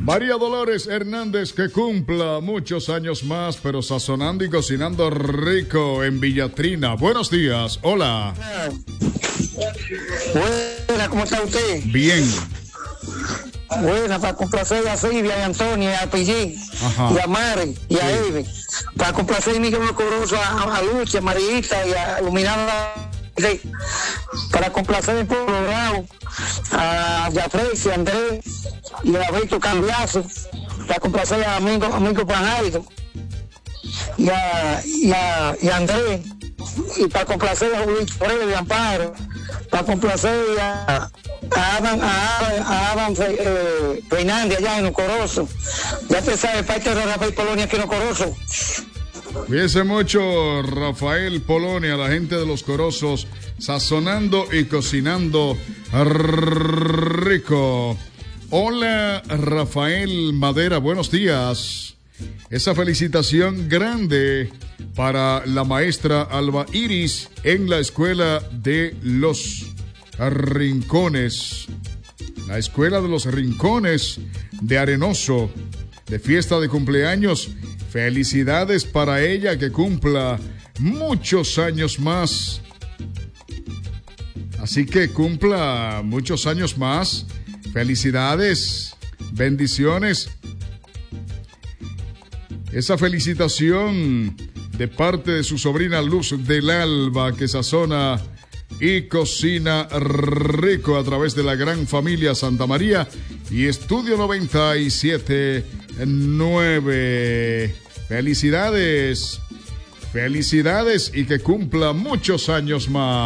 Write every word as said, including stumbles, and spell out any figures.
María Dolores Hernández, que cumpla muchos años más, pero sazonando y cocinando rico en Villatrina. Buenos días, hola. Buena, ¿cómo está usted? Bien. Buena, para complacer a Silvia, a Antonia, a Pillín, y a Mari, y a Sí. Eve. Para complacer a mi querido Corozo, a, a Lucha, a Marita, y a Iluminada. Sí. Para complacer el pueblo bravo, a Yafresi, a Andrés, y a Víctor Cambiazo. Para complacer a Amigo, amigo Pajarito, y a, y a, y a Andrés. Y para complacer a Luis Torres de Amparo. Para complacer a, a Adam, a Adam, a Adam eh, Fernández allá en Ocorozo. Ya te sabe, parte de Rafael Polonia aquí en Ocorozo. Cuídense mucho, Rafael Polonia, la gente de los Corozos, sazonando y cocinando rico. Hola, Rafael Madera, buenos días. Esa felicitación grande para la maestra Alba Iris en la escuela de los Rincones. La escuela de los Rincones de Arenoso, de fiesta de cumpleaños. Felicidades para ella, que cumpla muchos años más. Así que cumpla muchos años más. Felicidades, bendiciones. Esa felicitación de parte de su sobrina Luz del Alba, que sazona y cocina rico a través de la gran familia Santa María y Estudio noventa y siete nueve. Felicidades, felicidades y que cumpla muchos años más.